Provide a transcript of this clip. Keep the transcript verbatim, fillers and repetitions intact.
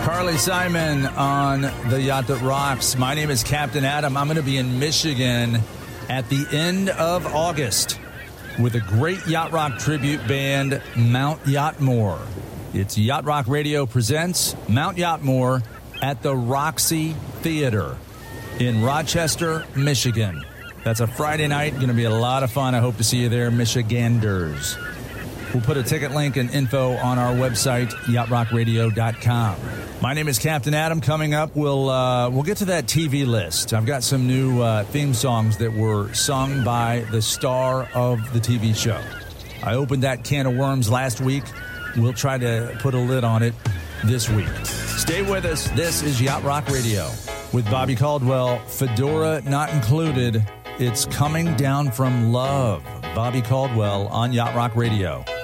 Carly Simon on The Yacht That Rocks. My name is Captain Adam. I'm going to be in Michigan at the end of August with a great Yacht Rock tribute band, Mount Yachtmore. It's Yacht Rock Radio presents Mount Yachtmore at the Roxy Theater in Rochester, Michigan. That's a Friday night. Going to be a lot of fun. I hope to see you there, Michiganders. We'll put a ticket link and info on our website, yacht rock radio dot com. My name is Captain Adam. Coming up, we'll uh, we'll get to that T V list. I've got some new uh, theme songs that were sung by the star of the T V show. I opened that can of worms last week. We'll try to put a lid on it this week. Stay with us. This is Yacht Rock Radio with Bobby Caldwell. Fedora not included. It's Coming Down from Love. Bobby Caldwell on Yacht Rock Radio.